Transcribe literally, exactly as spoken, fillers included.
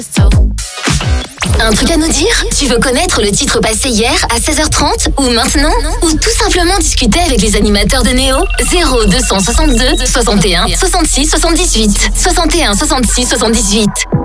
Un truc à nous dire? Tu veux connaître le titre passé hier à seize heures trente ou maintenant? Ou tout simplement discuter avec les animateurs de Néo? zéro deux cent soixante-deux soixante et un soixante-six soixante-dix-huit soixante et un soixante-six soixante-dix-huit.